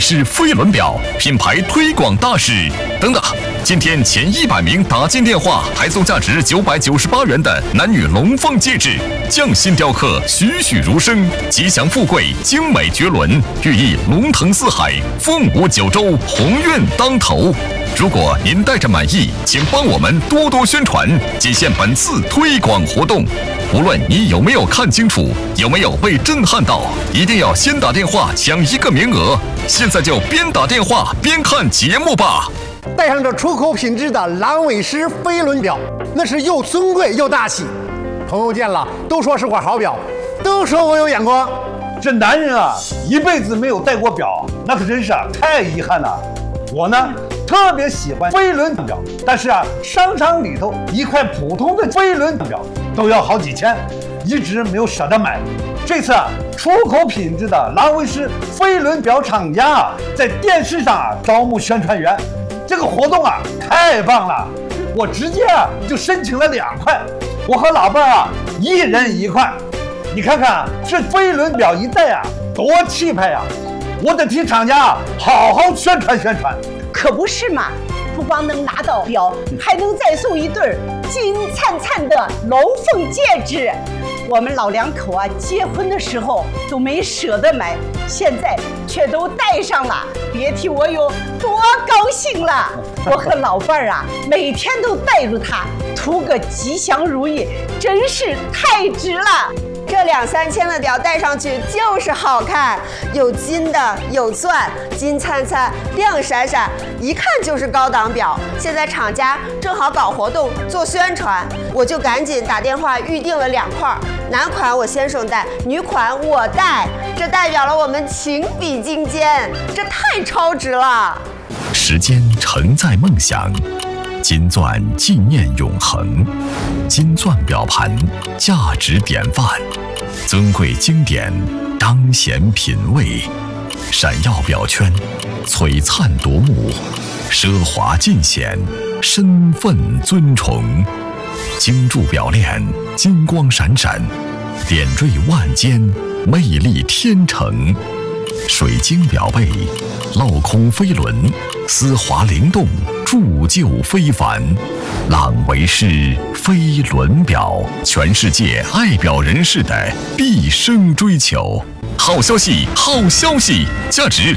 仕飞轮表品牌推广大使等等。今天前100名打进电话还送价值998元的男女龙凤戒指，匠心雕刻，栩栩如生，吉祥富贵，精美绝伦，寓意龙腾四海，凤舞九州，鸿运当头。如果您带着满意，请帮我们多多宣传，仅限本次推广活动。无论你有没有看清楚，有没有被震撼到，一定要先打电话抢1个名额。现在就边打电话边看节目吧。 戴上这出口品质的郎尾狮飞轮表，那是又尊贵又大气。朋友见了都说是块好表，都说我有眼光。 这男人啊，一辈子没有戴过表，那可真是太遗憾了。我呢，特别喜欢飞轮表，但是商场里头一块普通的飞轮表都要好几千，一直没有舍得买。这次出口品质的郎尾狮飞轮表厂家在电视上招募宣传员，这个活动太棒了，我直接就申请了2块，我和老伴儿1人1块。你看看这飞轮表一戴多气派呀！我得替厂家好好宣传宣传。 可不是嘛，不光能拿到表，还能再送1对金灿灿的龙凤戒指。我们老2口结婚的时候都没舍得买，现在却都戴上了，别提我有多高兴了。我和老伴儿每天都带着它，图个吉祥如意，真是太值了。 这2、3千的表戴上去就是好看，有金的，有钻，金灿灿，亮闪闪，一看就是高档表。现在厂家正好搞活动做宣传，我就赶紧打电话预定了2块，男款我先生戴，女款我戴，这代表了我们情比金坚，这太超值了。 时间承载梦想，金钻纪念永恒，金钻表盘价值典范，尊贵经典彰显品味，闪耀表圈璀璨夺目，奢华尽显身份尊崇，精铸表链金光闪闪，点缀万间魅力天成，水晶表背镂空飞轮，丝滑灵动，铸就非凡。朗维狮飞轮表，全世界爱表人士的毕生追求。好消息，好消息！价值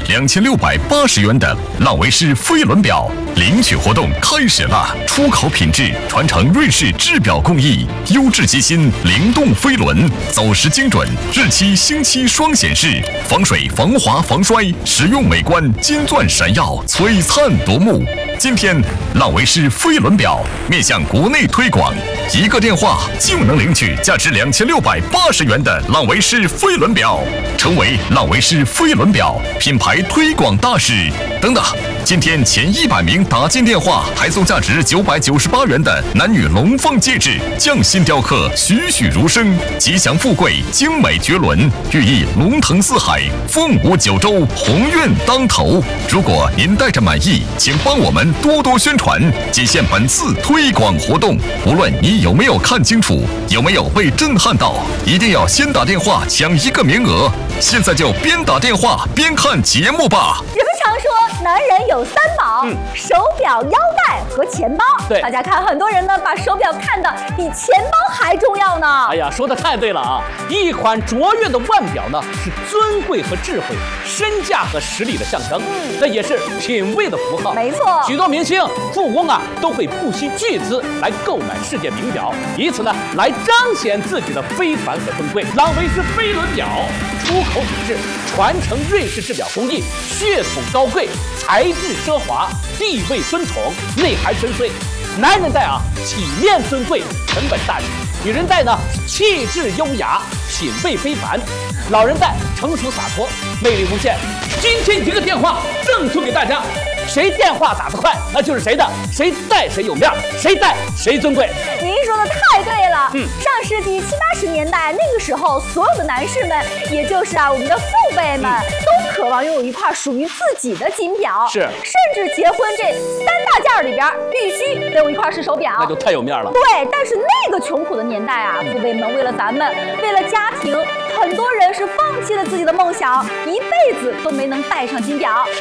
2680元的朗维狮飞轮表领取活动开始了！出口品质，传承瑞士制表工艺，优质机芯，灵动飞轮，走时精准，日期星期双显示，防水、防滑、防摔，实用美观，金钻闪耀，璀璨夺目。今天，朗维狮飞轮表面向国内推广，1个电话就能领取价值2680元的朗维狮飞轮表，成为朗维狮飞轮表品牌推广大使等等。今天前100名打进电话还送价值998元的男女龙凤戒指，匠心雕刻，栩栩如生，吉祥富贵，精美绝伦，寓意龙腾四海，凤舞九州，鸿运当头。如果您带着满意，请帮我们多多宣传，仅限本次推广活动。无论你有没有看清楚，有没有被震撼到，一定要先打电话抢1个名额。现在就边打电话边看节目吧。 人们常说男人有3宝，手表、腰带和钱包。 对， 大家看，很多人呢把手表看得比钱包还重要呢。 哎呀，说的太对了一款卓越的腕表呢，是尊贵和智慧、身价和实力的象征，这也是品味的符号。 没错， 许多明星、富翁都会不惜巨资来购买世界名表，以此呢来彰显自己的非凡和尊贵。朗维狮飞轮表出口品质，传承瑞士制表工艺，血统高贵，材质奢华，地位尊崇，内涵深邃。男人戴体面尊贵，成本大气；女人戴呢气质优雅，品味非凡；老人戴成熟洒脱，魅力无限。今天1个电话赠送给大家，谁电话打得快，那就是谁的，谁戴谁有面，谁戴谁尊贵。 您说的太对了。上世纪70、80年代，那个时候，所有的男士们，也就是我们的父辈们，都渴望拥有一块属于自己的金表。 是， 甚至结婚这3大件里边，必须得有一块是手表。 那就太有面了。 对，但是那个穷苦的年代父辈们为了咱们，为了家庭，很多人是放弃了自己的梦想，一辈子都没能戴上金表。